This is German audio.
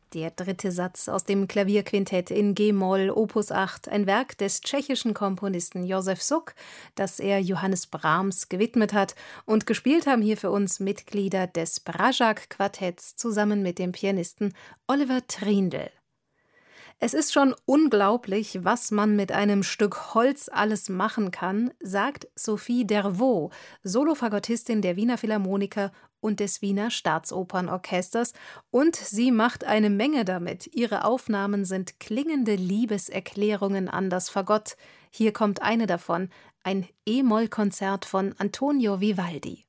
Der dritte Satz aus dem Klavierquintett in G-Moll Opus 8, ein Werk des tschechischen Komponisten Josef Suk, das er Johannes Brahms gewidmet hat, und gespielt haben hier für uns Mitglieder des Brašák-Quartetts zusammen mit dem Pianisten Oliver Trindl. Es ist schon unglaublich, was man mit einem Stück Holz alles machen kann, sagt Sophie Dervaux, Solofagottistin der Wiener Philharmoniker und des Wiener Staatsopernorchesters, und sie macht eine Menge damit. Ihre Aufnahmen sind klingende Liebeserklärungen an das Fagott. Hier kommt eine davon, ein E-Moll-Konzert von Antonio Vivaldi.